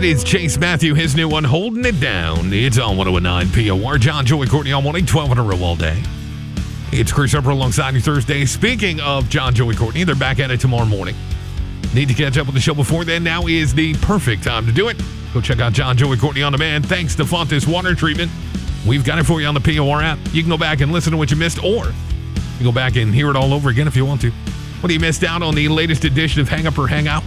is Chase Matthew, his new one, Holding It Down. It's on 101.9 POR. John, Joey, Courtney on 112 in a row all day. It's Chris Upper alongside you Thursday. Speaking of John, Joey, Courtney, they're back at it tomorrow morning. Need to catch up with the show before then? Now is the perfect time to do it. Go check out John, Joey, Courtney on demand. Thanks to Fontes Water Treatment. We've got it for you on the POR app. You can go back and listen to what you missed, or you go back and hear it all over again if you want to. What you missed out on the latest edition of Hang Up or Hang Out?